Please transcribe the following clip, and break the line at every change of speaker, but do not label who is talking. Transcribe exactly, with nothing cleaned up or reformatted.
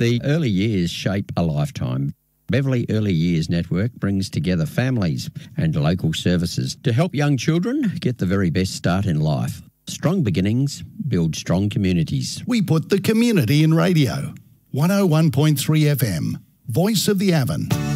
The early years shape a lifetime. Beverley Early Years Network brings together families and local services to help young children get the very best start in life. Strong beginnings build strong communities.
We put the community in radio. one oh one point three F M, Voice of the Avon.